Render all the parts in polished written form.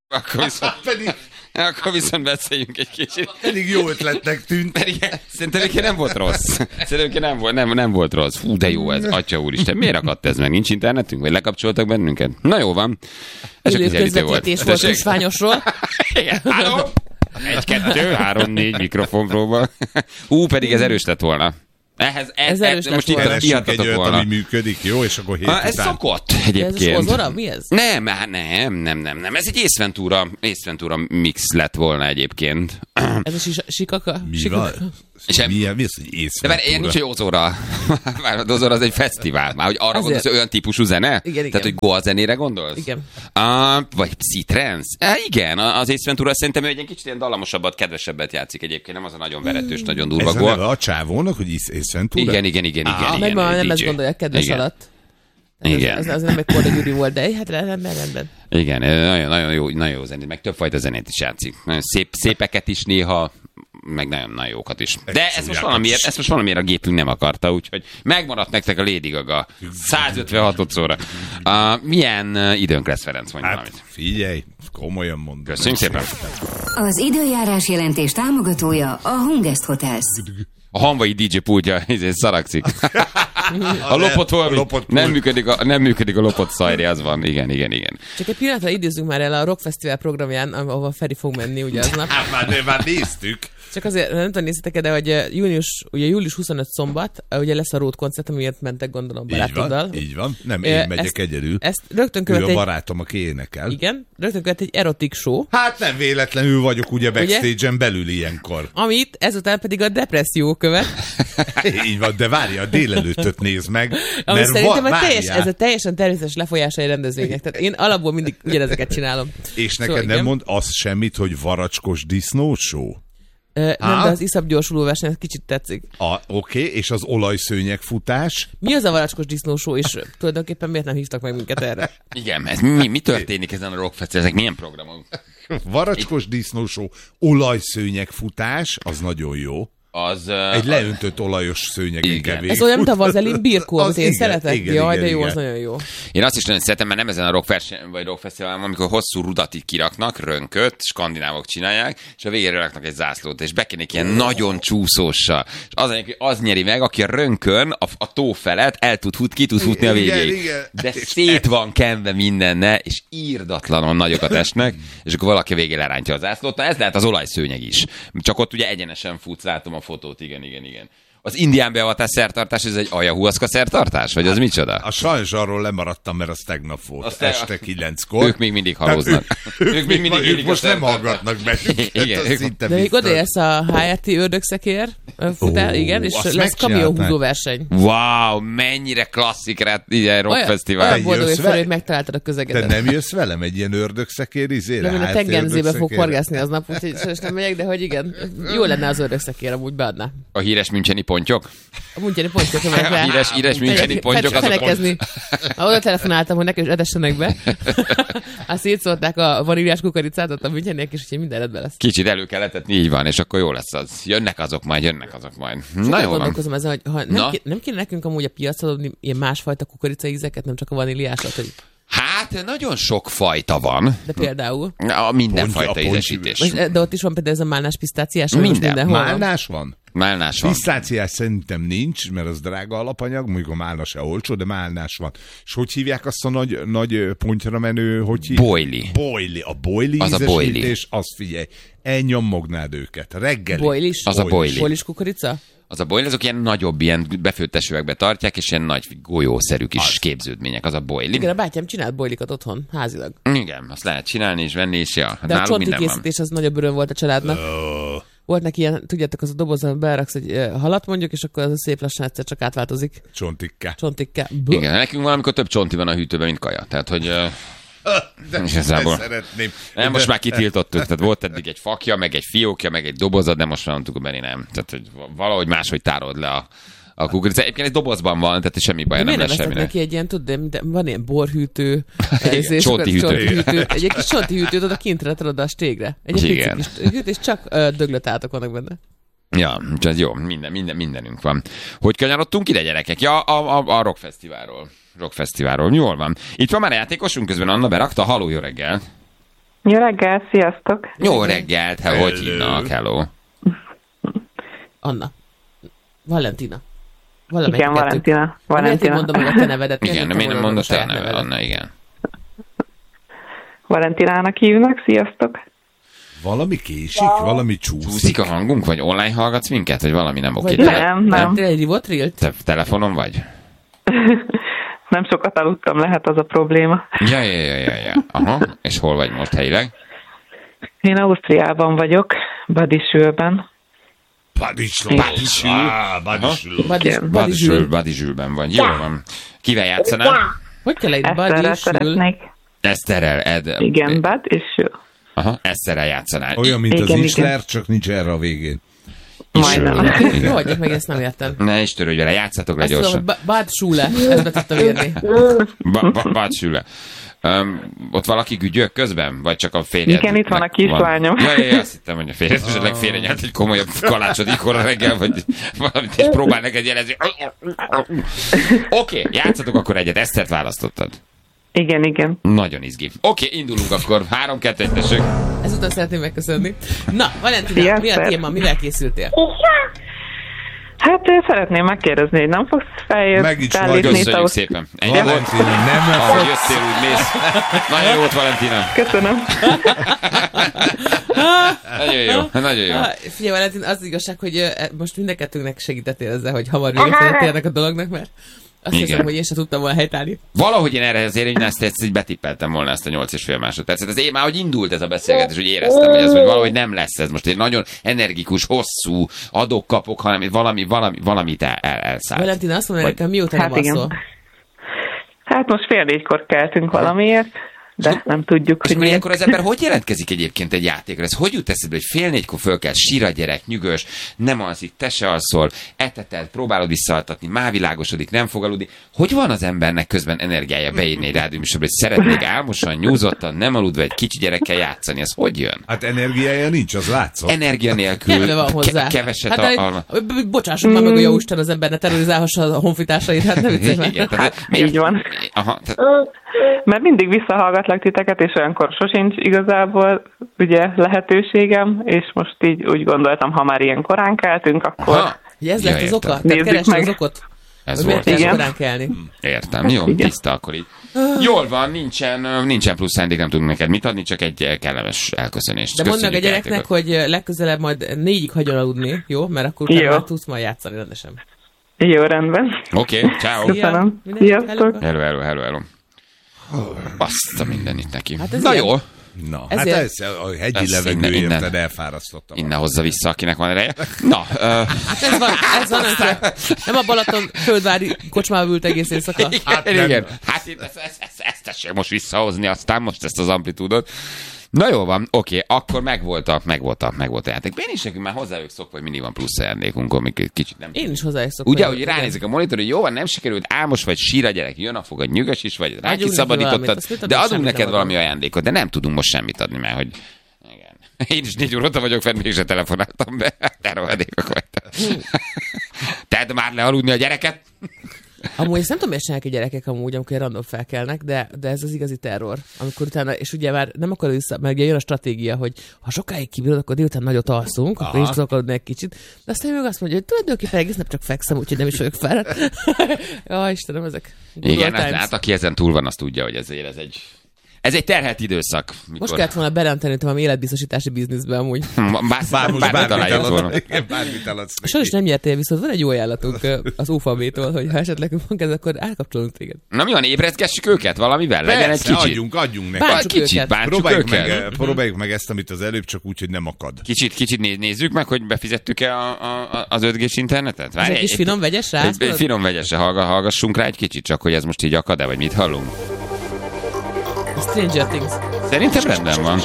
Akkor viszont beszéljünk egy kicsit. Pedig jó ötletnek tűnt. Szerintem nem volt rossz. Szerintem nem volt rossz. Fú, de jó ez, atya úristen. Miért akadt ez meg? Nincs internetünk? Vagy lekapcsoltak bennünket? Na jó van. Közvetítés volt Tusványosról. Igen. 1, 2, 3, 4 mikrofon próba. Pedig ez erős lett volna. Ez most itt egy olyat, ami működik, jó? És akkor hét ez után... szokott egyébként. Ez Ozora? Mi ez? Nem. Ez egy Ace Ventura mix lett volna egyébként. Ez a sikaka? Mi van? Mi az, hogy Ace Ventura? De nincs, hogy Ozora. Az Ozora az egy fesztivál. Már hogy arra gondolsz, olyan típusú zene? Igen. Tehát, hogy Goa zenére gondolsz? Igen. Vagy Psytrance? Igen, az Ace Ventura szerintem ő egy kicsit ilyen dallamosabbat, kedvesebbet játszik egyébként. Nem az a nagyon veretős, nagyon durva Goa. Ez a csávónak, hogy Ace Ventura? Igen. Meg ma nem ezt gondolják kedves alatt. Igen. Ez nem egy Korda Gyuri volt, de hát rendben. Igen, nagyon jó zenét, meg többfajta zenét is játszik. Nagyon szépeket is néha, meg nagyon jókat is. De ezt most valamiért a gépünk nem akarta, úgyhogy megmaradt nektek a Lady Gaga 156-szorra. Milyen időnk lesz, Ferenc, mondj valamit. Figyelj, komolyan mondom. Köszönjük szépen. Az időjárás jelentés támogatója a Hungest Hotels. A hanvai DJ pultja szaragszik. A lopott nem működik a lopott szajri, az van. Igen. Csak egy pillanatra idézzünk már el a Rock Festival programján, ahova Feri fog menni ugye aznap. Már néztük. Csak azért, nem tudom, nézzetek, de hogy július 25 szombat, ugye lesz a Road koncert, amiért mentek, gondolom, barátoddal. Így van. Nem, én megyek egyedül. Ezt rögtön követ ő a barátom, aki énekel. Igen, rögtön követ egy erotik show. Hát nem véletlenül vagyok ugye backstage-en belül ilyenkor. Amit ezután pedig a depresszió követ. Így van, de várja, a délelőttöt nézd meg. Ami szerintem ez a teljesen természetes lefolyása egy rendezvénynek. Tehát én alapból mindig ugyanezeket csinálom. És neked nem mond az semmit, hogy varacskos disznóshow? Nem, de az iszap gyorsuló verseny, ez kicsit tetszik. Oké, és az olajszőnyeg futás? Mi az a varacskos disznóshow, és tulajdonképpen miért nem hívtak meg minket erre? Igen, mi történik ezen a Rock Festival? Ezek milyen programok? Varacskos disznóshow, olajszőnyeg futás, az nagyon jó. Egy leöntött olajos szőnyegen kevés. Ez olyan, mint a vazelin birkó, amit én szeretek. Jaj, de jó, az nagyon jó. Én azt is nagyon szeretem, mert nem ezen a Rock Fesztiválon, amikor hosszú rudat így kiraknak, rönköt, skandinávok csinálják, és a végére raknak egy zászlót, és bekennék ilyen nagyon csúszóssal. És az nyeri meg, aki a rönkön a tó felett ki tud futni a végéig. Igen. De szét van kenve mindenne, és írdatlanon nagyokat esnek, és akkor valaki végére lerántja a zászlót. Na ez lehet az olajszőnyeg is. Csak ott ugye egyenesen futsz, látom a fotót, igen. Az indián beavatás szertartás, ez egy ayahuasca szertartás? Vagy az micsoda? A sajnos arról lemaradtam, mert az tegnap volt. Este 9-kor. Ők még mindig halóznak. Ők most nem hallgatnak meg. De még odaérsz a HRT ördögszekér futál, igen, és lesz kamionhúzó verseny. Wow, mennyire klasszik ilyen rockfesztivál. Olyan boldog, hogy megtaláltad a közegedet. Te nem jössz velem egy ilyen ördögszekér izére? Nem, én a Tengenzébe fog horgászni aznap, úgyhogy sajnos nem megyek, de hogy igen, jó lenne az ördögszekér, amúgy beadná. A híres müncheni pontyok? A müncheni pontyok, a híres müncheni pontyok, azok oda telefonáltam, hogy nekem is edessenek be. Hát szétszólták a vaníliás kukoricát, ott a müncheniek is, úgyhogy minden rendben lesz. Kicsit elő kell etetni, így van, és akkor jó lesz az. Jönnek azok majd. Na jó van. Gondolkozom ezen, hogy nem kéne nekünk amúgy a piacra adni ilyen másfajta kukoricaízeket, nem csak a vaníliásat, hogy... Hát, nagyon sok fajta van. De például? Mindenfajta ízesítés. De ott is van például ez a málnás pisztáciás? Málnás van? Málnás van. Pisztáciás szerintem nincs, mert az drága alapanyag, mondjuk a málna se olcsó, de málnás van. És hogy hívják azt a nagy pontyra menő, hogy hívják? Boily. A boily az ízesítés, azt figyelj, elnyomognád őket. Reggeli. Boilis? Az a boily. Boilis kukorica? Az a boily, azok ilyen nagyobb, ilyen befőtt tesőekbe tartják, és ilyen nagy golyószerű kis képződmények, az a boily. Igen, a bátyám csinált boilikat otthon, házilag. Igen, azt lehet csinálni és venni, és ja. De a csonti készítés az nagyobb öröm volt a családnak. Volt neki ilyen, tudjátok, az a dobozban beraksz egy halat mondjuk, és akkor az a szép lassan egyszer csak átváltozik. Csontikká. Igen, nekünk valamikor több csonti van a hűtőben, mint kaja. Tehát, hogy... De szeretném. Nem, most már kitiltottuk. Tehát volt eddig egy fakja, meg egy fiókja, meg egy dobozat, de most már mondtuk, hogy nem. Tehát, hogy valahogy máshogy tárod le a kukorica. Egyébként egy dobozban van, tehát semmi baj, nem lesz semmi. Neki egy ilyen, tudod, van ilyen borhűtő, csonti hűtő. Egy kis csonti hűtőt oda kintre tudod a stégre. Egy kis hűtő, és csak döglötátok vannak benne. Ja, ez jó, mindenünk van. Hogy kanyarodtunk ide, gyerekek? Ja, a Rock Fesztiválról. Jól van. Itt van már a játékosunk, közben Anna berakta. Halló, jó reggel! Jó reggel, sziasztok! Jó reggelt, hogy hívnak, hello. Anna. Valentina. Igen, Valentina. Miért én mondom meg a te nevedet? Igen, de miért nem mondod te a nevedet, Anna, igen. Valentinának hívnak, sziasztok! Valami késik, valami csúszik. Csúszik a hangunk, vagy online hallgatsz minket, vagy valami nem oké? Nem. Te egy rivotrilt? Te telefonon vagy? Nem sokat aludtam, lehet az a probléma. Ja. Aha, és hol vagy most helyileg? Én Ausztriában vagyok, Badisülben. Badisülben vagy. Jó van. Kivel játszanál? Hogy kell egy Eszterrel Badisül? szeretnék. Eszterrel, Igen, Badisül. Aha, Eszterrel játszanál. Olyan, mint az Igen. Isler, csak nincs erre a végén. Majdnem. Jó, hagyjuk meg, ezt nem értem. Ne is törődj vele, játszatok le Azt tudom, gyorsan. hogy Badschule, ezt be tudtam írni. Badsüle. Ott valaki gügyök közben? Vagy csak a férjed? Igen, itt van a kislányom. Ja, azt hittem, hogy a férjed esetleg félrenyelt egy komolyabb kalácsot ikora reggel, vagy valamit, és próbál neked jelezni. Oké, játszatok akkor egyet. Esztert választottad. Igen. Nagyon izgi. Oké, indulunk akkor. 3-2-1, tessék. Ezután szeretném megköszönni. Na, Valentina, mi a téma? Mivel készültél? Hát szeretném megkérdezni, hogy nem fogsz Meg is feljutni Köszönjük szépen. Ennyi volt. Valentina, nem Ahogy fogsz. jöttél, úgy mész. Nagyon jó volt, Valentina. Köszönöm. Nagyon jó. Figyelj, Valentin, az igazság, hogy most mindenkettőnknek segítettél ezzel, hogy hamar véget érnek a dolognak, mert azt Igen. hiszem, hogy én sem tudtam volna helytállni. Valahogy én erre azért én ezt így betippeltem volna ezt a 8,5 másodpercet. Ez én már, hogy indult ez a beszélgetés, hogy éreztem, hogy ez hogy valahogy nem lesz ez most egy nagyon energikus, hosszú adok-kapok, hanem valamit elszállt. Valentin, azt mondja nekem, mióta nem Hát igen. alszol? Hát most 3:30 keltünk valamiért, de nem tudjuk, És hogy akkor miért. ilyenkor az ember hogy jelentkezik egyébként egy játékra? Ez hogy jut eszedbe, hogy 3:30 föl kell, sír a gyerek, nyugös, nem alszik, te se alszol, eteted, próbálod visszaaltatni, már világosodik, nem fog aludni. Hogy van az embernek közben energiája beírni egy rádióműsorba, hogy szeretnék álmosan, nyúzottan, nem aludva egy kicsi gyerekkel játszani? Ez hogy jön? Hát energiája nincs, az látszott. Energia nélkül, Kedve van hozzá. keveset Bocsássuk már meg, hogy jó Isten, az ember ne terrorizálhassa a honfitársait, hát nem vicces már. Igen, tehát, Így van. Aha, Mert mindig visszahallgatlak titeket, és olyankor sosincs igazából ugye lehetőségem, és most így úgy gondoltam, ha már ilyen korán keltünk, akkor aha, Hogy ez lett az értem. oka? Tehát Nézzük keresd meg. az okot? Ez Hogy miért volt. kell Igen. korán kelni? Értem, jó, Igen. tiszta akkor így. Jól van, nincsen plusz szándék, nem tudunk neked mit adni, csak egy kellemes elköszönést. De mondd meg a Köszönjük gyereknek, játékot. hogy legközelebb majd 4-ig hagyjon aludni, jó? Mert akkor Jó. utána már tudsz majd játszani rendesen. jó, rendben. Oké, ciao. Köszönöm. Mindenki, Sziasztok. Hello. Azt a mindenit neki. Hát ez Na ilyen. jó, Na, hát Ezért- ez a hegyi Ez levegő innen- érted, elfárasztottam. innen hozza vissza, akinek van ereje. Na, Hát ez van, amikor nem a Balaton földvári kocsmába ült egész éjszaka. igen. Hát én ezt tessék most visszahozni, aztán most ezt az amplitúdot. Na jó van, oké, akkor megvolt a játék. Én is nekünk már hozzájuk szokva, hogy mindig van plusz ajándékunk, amik kicsit nem... Én is hozzájuk szoktam. Ugye, hogy ránézek a monitor, hogy jó van, nem sikerült, álmos vagy, sír a gyerek, jön a fogad, nyugas is vagy, rá Adjunk neki kiszabadítottad, valamit, azt mit de adunk, adunk semmit neked nem valami adunk. ajándékot, de nem tudunk most semmit adni, mert hogy... Igen. Én is 4 óta vagyok fenn, mégse telefonáltam be. Te rohadékok vagytok. Tedd már le aludni a gyereket. Amúgy ezt nem tudom, miért csinálják a gyerekek amúgy, amikor random felkelnek, de ez az igazi terror. Amikor utána, és ugye már nem akar vissza, meg ugye jön a stratégia, hogy ha sokáig kibírod, akkor délután nagyot alszunk, akkor is tudok aludni egy kicsit. De aztán meg azt mondja, hogy tulajdonképpen egész nap csak fekszem, úgyhogy nem is vagyok fáradt. Ja, Istenem, ezek. Igen, times. hát aki ezen túl van, az tudja, hogy ez egy terhelt időszak. Most kellett volna berenteni valami életbiztosítási bizniszbe amúgy. Bár most Bármit találjuk volna. bármit eladsz neki. Sajnos nem nyertél, viszont van egy jó ajánlatunk az UFAB-tól, hogy ha esetleg van ez, akkor elkapcsolunk téged. Na mi van, ébrezgessük őket valamivel? Legyen egy Persze, kicsit. adjunk neki. Bántsuk Kicsit őket. bántsuk őket. Próbáljuk meg ezt, amit az előbb, csak úgy, hogy nem akad. Kicsit nézzük meg, hogy befizettük-e az 5G-s internetet? Ez Várj, egy kis finom vegyes rá? egy finom vegyesre hallgassunk rá egy kicsit, csak hogy ez most így akad-e, vagy mit hallunk? Stranger Things. Szerintem rendben van.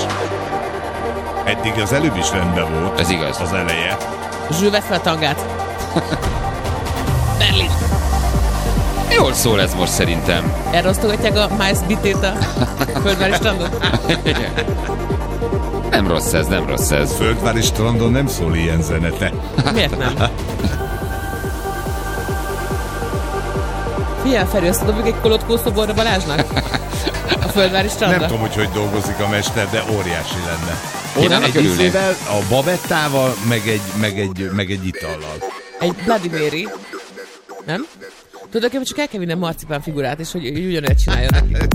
Eddig az előbb is rendben volt. Ez igaz. Az eleje. Zsül, vedd fel a tangát. Berlin. Jól szól ez most szerintem. Erre osztogatják a Miles Bitét a földvári strandon? Nem rossz ez. Földvári strandon nem szól ilyen zenete. Miért nem? Figyelj, Feri, azt dobjuk egy kolotkó szoborra Balázsnak? A Földvári strandra? Nem tudom, hogy dolgozik a mester, de óriási lenne. Én Onnan annak egy örülnék. izével, a babettával, meg egy itallal. Egy Bloody Mary. Nem? Tudod, hogy csak el kell vinnem marcipán figurát, és hogy ugyanúgy csináljon neki.